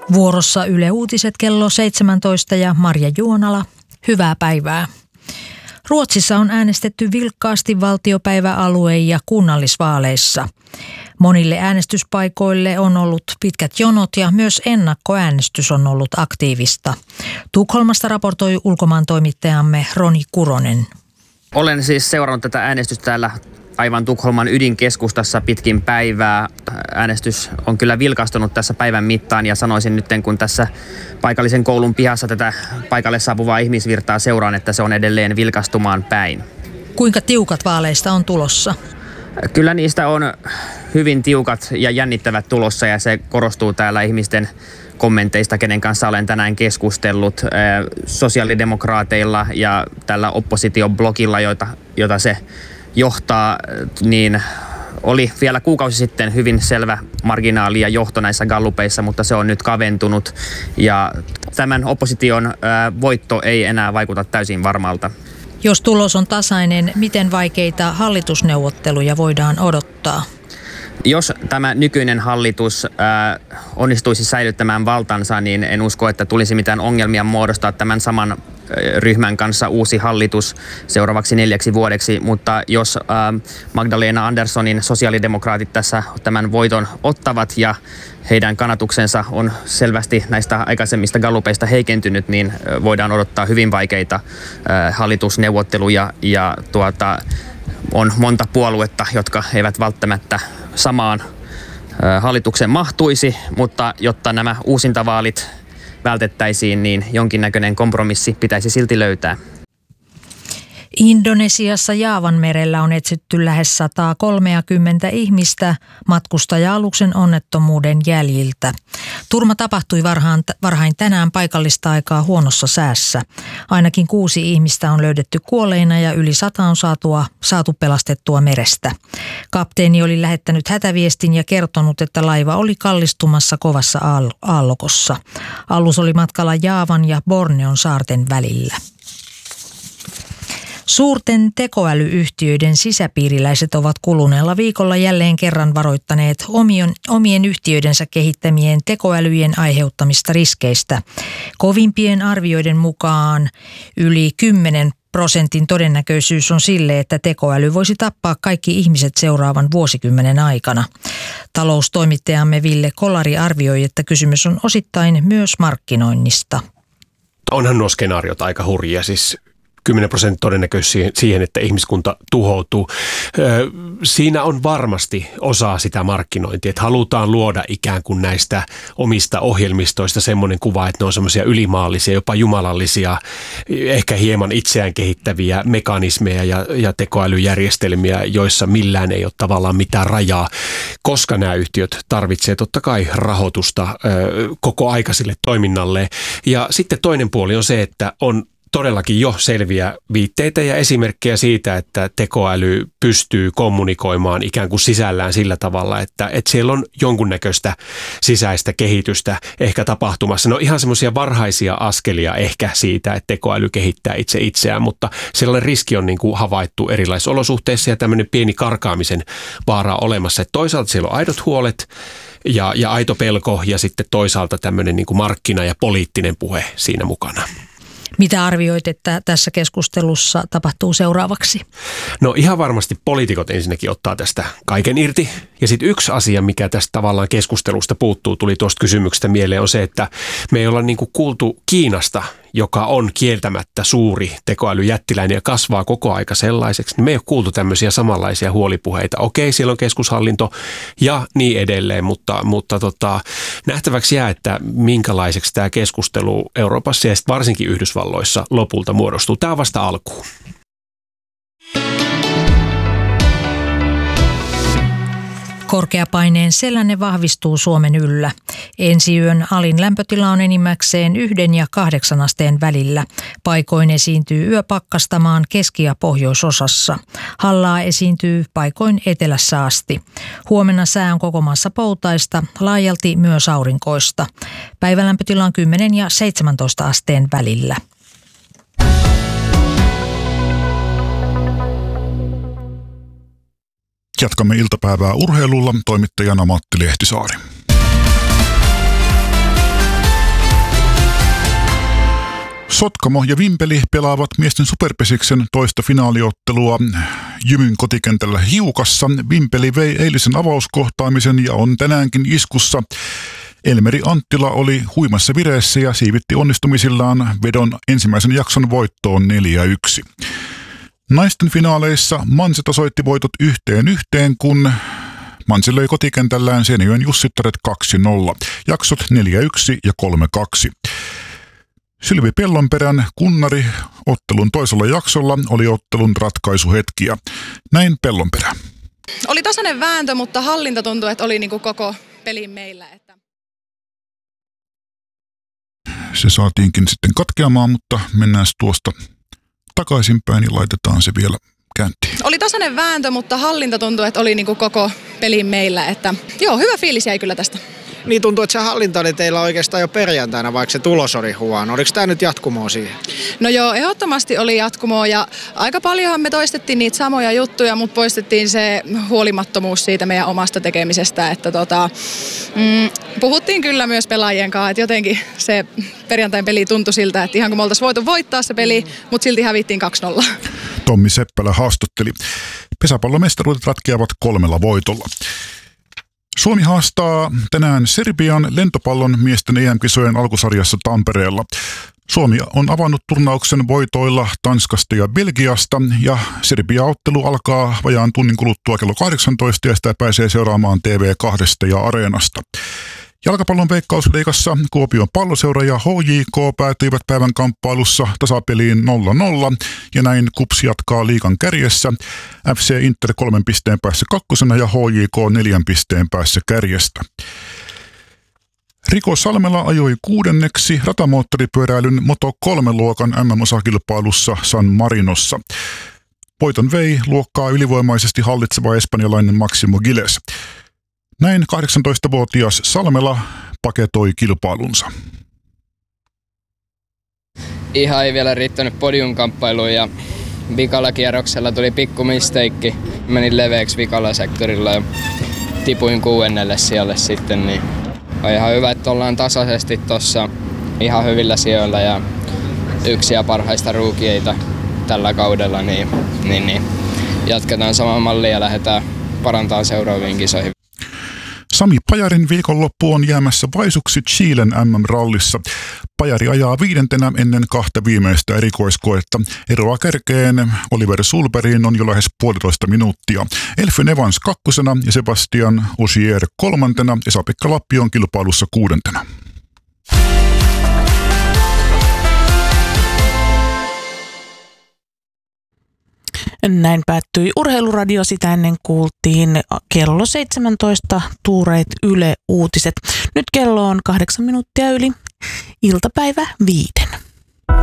Vuorossa Yle Uutiset kello 17 ja Marja Juonala. Hyvää päivää. Ruotsissa on äänestetty vilkkaasti valtiopäiväalue- ja kunnallisvaaleissa. Monille äänestyspaikoille on ollut pitkät jonot ja myös ennakkoäänestys on ollut aktiivista. Tukholmasta raportoi ulkomaantoimittajamme Roni Kuronen. Olen siis seurannut tätä äänestystä täällä aivan Tukholman ydinkeskustassa pitkin päivää. Äänestys on kyllä vilkastunut tässä päivän mittaan ja sanoisin nyt, kun tässä paikallisen koulun pihassa tätä paikalle saapuvaa ihmisvirtaa seuraan, että se on edelleen vilkastumaan päin. Kuinka tiukat vaaleista on tulossa? Kyllä niistä on hyvin tiukat ja jännittävät tulossa ja se korostuu täällä ihmisten kommenteista, kenen kanssa olen tänään keskustellut. Sosiaalidemokraateilla ja tällä oppositioblogilla, jota se johtaa, niin oli vielä kuukausi sitten hyvin selvä marginaali ja johto näissä gallupeissa, mutta se on nyt kaventunut ja tämän opposition voitto ei enää vaikuta täysin varmalta. Jos tulos on tasainen, miten vaikeita hallitusneuvotteluja voidaan odottaa? Jos tämä nykyinen hallitus onnistuisi säilyttämään valtansa, niin en usko, että tulisi mitään ongelmia muodostaa tämän saman ryhmän kanssa uusi hallitus seuraavaksi 4 vuodeksi, mutta jos Magdalena Anderssonin sosiaalidemokraatit tässä tämän voiton ottavat ja heidän kannatuksensa on selvästi näistä aikaisemmista gallupeista heikentynyt, niin voidaan odottaa hyvin vaikeita hallitusneuvotteluja ja on monta puoluetta, jotka eivät välttämättä samaan hallitukseen mahtuisi, mutta jotta nämä uusintavaalit vältettäisiin, niin jonkinnäköinen kompromissi pitäisi silti löytää. Indonesiassa Jaavanmerellä on etsitty lähes 130 ihmistä matkustaja-aluksen onnettomuuden jäljiltä. Turma tapahtui varhain tänään paikallista aikaa huonossa säässä. Ainakin 6 ihmistä on löydetty kuolleina ja yli 100 on saatu pelastettua merestä. Kapteeni oli lähettänyt hätäviestin ja kertonut, että laiva oli kallistumassa kovassa aallokossa. Alus oli matkalla Jaavan ja Borneon saarten välillä. Suurten tekoälyyhtiöiden sisäpiiriläiset ovat kuluneella viikolla jälleen kerran varoittaneet omien yhtiöidensä kehittämien tekoälyjen aiheuttamista riskeistä. Kovimpien arvioiden mukaan yli 10% todennäköisyys on sille, että tekoäly voisi tappaa kaikki ihmiset seuraavan vuosikymmenen aikana. Taloustoimittajamme Ville Kolari arvioi, että kysymys on osittain myös markkinoinnista. Onhan nuo skenaariot aika hurjia, siis 10% todennäköisyys siihen, että ihmiskunta tuhoutuu. Siinä on varmasti osa sitä markkinointia, että halutaan luoda ikään kuin näistä omista ohjelmistoista semmoinen kuva, että ne on semmoisia ylimaallisia, jopa jumalallisia, ehkä hieman itseään kehittäviä mekanismeja ja tekoälyjärjestelmiä, joissa millään ei ole tavallaan mitään rajaa, koska nämä yhtiöt tarvitsevat totta kai rahoitusta koko aikaiselle toiminnalle. Ja sitten toinen puoli on se, että on todellakin jo selviä viitteitä ja esimerkkejä siitä, että tekoäly pystyy kommunikoimaan ikään kuin sisällään sillä tavalla, että siellä on jonkunnäköistä sisäistä kehitystä ehkä tapahtumassa. No ihan semmoisia varhaisia askelia ehkä siitä, että tekoäly kehittää itseään, mutta sellainen riski on niin kuin havaittu erilaisissa olosuhteissa ja tämmöinen pieni karkaamisen vaara olemassa. Että toisaalta siellä on aidot huolet ja aito pelko ja sitten toisaalta tämmöinen niin kuin markkina- ja poliittinen puhe siinä mukana. Mitä arvioit, että tässä keskustelussa tapahtuu seuraavaksi? No ihan varmasti poliitikot ensinnäkin ottaa tästä kaiken irti. Ja sitten yksi asia, mikä tästä tavallaan keskustelusta puuttuu, tuli tuosta kysymyksestä mieleen, on se, että me ei olla niin kuin kuultu Kiinasta, joka on kieltämättä suuri tekoälyjättiläinen ja kasvaa koko aika sellaiseksi. Niin me ei ole kuultu tämmöisiä samanlaisia huolipuheita. Okei, siellä on keskushallinto ja niin edelleen, mutta nähtäväksi jää, että minkälaiseksi tämä keskustelu Euroopassa ja varsinkin Yhdysvalloissa lopulta muodostuu. Tämä on vasta alkuun. Korkeapaineen selänne vahvistuu Suomen yllä. Ensi yön alin lämpötila on enimmäkseen 1 ja 8 asteen välillä. Paikoin esiintyy yöpakkastamaan keski- ja pohjoisosassa. Hallaa esiintyy paikoin etelässä asti. Huomenna sää on koko maassa poutaista, laajalti myös aurinkoista. Päivälämpötila on 10 ja 17 asteen välillä. Jatkamme iltapäivää urheilulla, toimittajana Matti Lehtisaari. Sotkamo ja Vimpeli pelaavat miesten superpesiksen toista finaaliottelua Jymyn kotikentällä Hiukassa. Vimpeli vei eilisen avauskohtaamisen ja on tänäänkin iskussa. Elmeri Anttila oli huimassa vireessä ja siivitti onnistumisillaan vedon ensimmäisen jakson voittoon 4-1. Naisten finaaleissa Manse tasoitti voitot 1-1, kun Manse löi kotikentällään Seinäjoen Jussittaret 2-0. Jaksot 4-1 ja 3-2. Sylvi Pellonperän kunnari ottelun toisella jaksolla oli ottelun ratkaisuhetkiä. Näin Pellonperä. Oli tasainen vääntö, mutta hallinta tuntui, että oli niinku koko pelin meillä. Se saatiinkin sitten katkeamaan, mutta mennään tuosta takaisinpäin ja laitetaan se vielä käyntiin. Oli tasainen vääntö, mutta hallinta tuntui, että oli niinku koko pelin meillä. Joo, hyvä fiilis jäi kyllä tästä. Niin tuntuu, että se hallinta oli teillä oikeastaan jo perjantaina, vaikka se tulos oli huono. Oliko tämä nyt jatkumoa siihen? No joo, ehdottomasti oli jatkumoa ja aika paljonhan me toistettiin niitä samoja juttuja, mutta poistettiin se huolimattomuus siitä meidän omasta tekemisestä. Että puhuttiin kyllä myös pelaajien kanssa, että jotenkin se perjantain peli tuntui siltä, että ihan kun me oltaisiin voitu voittaa se peli, mutta silti hävittiin 2-0. Tommi Seppälä haastatteli. Pesäpallomestaruudet ratkeavat 3 voitolla. Suomi haastaa tänään Serbian lentopallon miesten EM-kisojen alkusarjassa Tampereella. Suomi on avannut turnauksen voitoilla Tanskasta ja Belgiasta ja Serbia-ottelu alkaa vajaan tunnin kuluttua kello 18 ja sitä pääsee seuraamaan TV2 ja Areenasta. Jalkapallon Veikkausliigassa Kuopion Palloseura ja HJK päätyivät päivän kamppailussa tasapeliin 0-0 ja näin KuPS jatkaa liigan kärjessä. FC Inter 3 pisteen päässä kakkosena ja HJK 4 pisteen päässä kärjestä. Riko Salmela ajoi 6. ratamoottoripyöräilyn Moto3-luokan MM-osakilpailussa San Marinossa. Voiton vei luokkaa ylivoimaisesti hallitseva espanjalainen Máximo Giles. Näin 18-vuotias Salmela paketoi kilpailunsa. Ihan ei vielä riittänyt podiumkamppailuun ja vikalla kierroksella tuli pikku misteikki. Menin leveäksi vikalla sektorilla ja tipuin 6. sijalle sitten. Niin on ihan hyvä, että ollaan tasaisesti tuossa ihan hyvillä sijoilla ja yksi parhaista ruukieita tällä kaudella. Niin jatketaan samaa mallia ja lähdetään parantamaan seuraaviin kisoihin. Sami Pajarin viikonloppu on jäämässä vaisuksi Chilen MM-rallissa. Pajari ajaa 5. ennen 2 viimeistä erikoiskoetta. Eroa kärkeen Oliver Sulbergiin on jo lähes 1,5 minuuttia. Elfyn Evans 2. ja Sebastian Ogier 3. Esa-Pekka Lappi on kilpailussa 6. Näin päättyi Urheiluradio, sitä ennen kuultiin kello 17 tuureet Yle Uutiset. Nyt kello on 8 minuuttia yli iltapäivä 5.